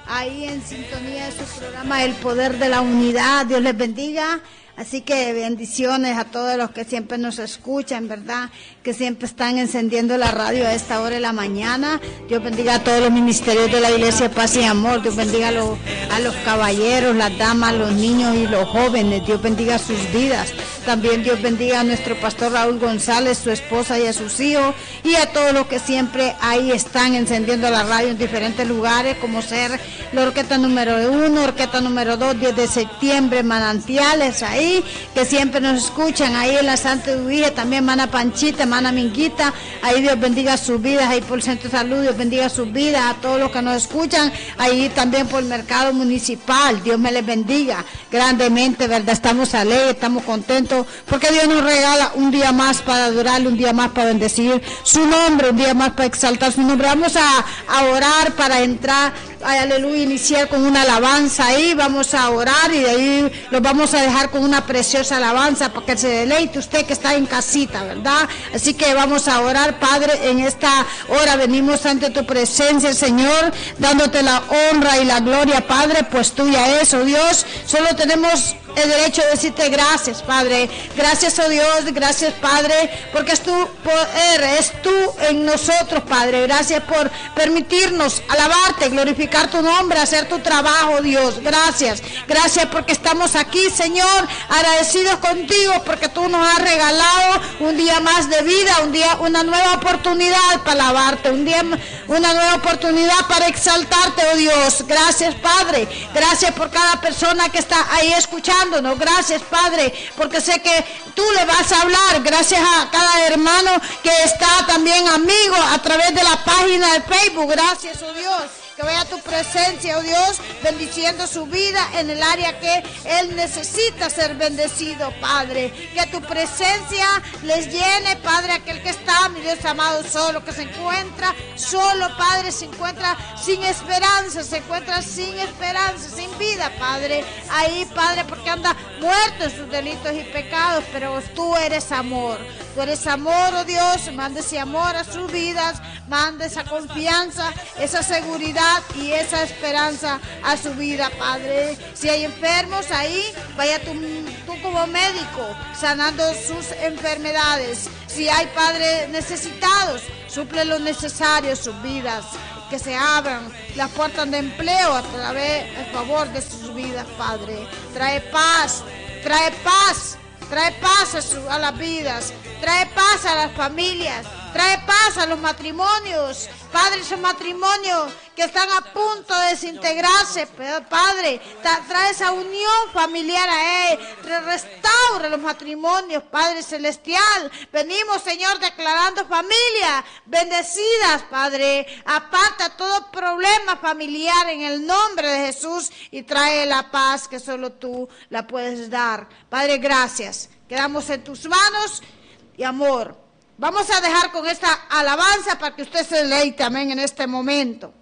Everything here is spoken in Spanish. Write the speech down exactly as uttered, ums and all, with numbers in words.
ahí en sintonía de su programa El Poder de la Unidad. Dios les bendiga. Así que bendiciones a todos los que siempre nos escuchan, ¿verdad? Que siempre están encendiendo la radio a esta hora de la mañana. Dios bendiga a todos los ministerios de la Iglesia Paz y Amor. Dios bendiga a los, a los caballeros, las damas, los niños y los jóvenes. Dios bendiga sus vidas. También Dios bendiga a nuestro pastor Raúl González, su esposa y a sus hijos. Y a todos los que siempre ahí están encendiendo la radio en diferentes lugares, como ser la orquesta número uno, orquesta número dos, diez de septiembre, Manantiales, ahí que siempre nos escuchan, ahí en la Santa Eduvigia, también Mana Panchita, Mana Minguita, ahí Dios bendiga sus vidas, ahí por el Centro de Salud, Dios bendiga sus vidas, a todos los que nos escuchan, ahí también por el Mercado Municipal, Dios me les bendiga grandemente, ¿verdad? Estamos alegres, estamos contentos, porque Dios nos regala un día más para adorarle, un día más para bendecir su nombre, un día más para exaltar su nombre. Vamos a, a orar para entrar, aleluya, iniciar con una alabanza ahí, vamos a orar y de ahí los vamos a dejar con una preciosa alabanza para que se deleite usted que está en casita, ¿verdad? Así que vamos a orar, Padre, en esta hora venimos ante tu presencia, Señor, dándote la honra y la gloria, Padre, pues tuya es, oh Dios, solo tenemos el derecho de decirte gracias, Padre, gracias, oh Dios, gracias, Padre, porque es tu poder, es tú en nosotros, Padre, gracias por permitirnos alabarte, glorificar tu nombre, hacer tu trabajo, Dios, gracias, gracias porque estamos aquí, Señor, agradecidos contigo, porque tú nos has regalado un día más de vida, un día, una nueva oportunidad para alabarte, un día, una nueva oportunidad para exaltarte, oh Dios, gracias, Padre, gracias por cada persona que está ahí escuchando. Gracias, Padre, porque sé que tú le vas a hablar. Gracias a cada hermano que está también amigo a través de la página de Facebook. Gracias, oh Dios, que vea tu presencia, oh Dios, bendiciendo su vida en el área que él necesita ser bendecido, Padre. Que tu presencia les llene, Padre, aquel que está, mi Dios amado, solo, que se encuentra solo, Padre, se encuentra sin esperanza, se encuentra sin esperanza, sin vida, Padre. Ahí, Padre, porque anda muerto en sus delitos y pecados, pero tú eres amor. Tú eres amor, oh Dios, manda ese amor a sus vidas, manda esa confianza, esa seguridad y esa esperanza a su vida, Padre. Si hay enfermos ahí, vaya tú, tú como médico sanando sus enfermedades. Si hay, Padre, necesitados, suple lo necesario a sus vidas, que se abran las puertas de empleo a través, a favor de sus vidas, Padre. Trae paz, trae paz, trae paz a, su, a las vidas, trae paz a las familias, trae paz a los matrimonios, Padre, esos matrimonios que están a punto de desintegrarse, Padre, trae esa unión familiar a Él, restaura los matrimonios, Padre Celestial. Venimos, Señor, declarando familias bendecidas, Padre. Aparta todo problema familiar en el nombre de Jesús y trae la paz que solo tú la puedes dar. Padre, gracias. Quedamos en tus manos y amor. Vamos a dejar con esta alabanza para que usted se deleite, amén, en este momento.